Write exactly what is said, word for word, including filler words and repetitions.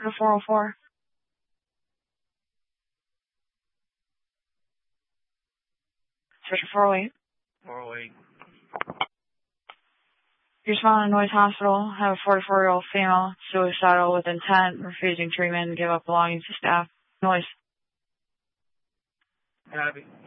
to four oh four. Switch to four oh eight. four oh eight. You're responding to Noise Hospital. Have a forty-four-year-old female, suicidal with intent, refusing treatment, and give up belongings to staff. Noise. Copy.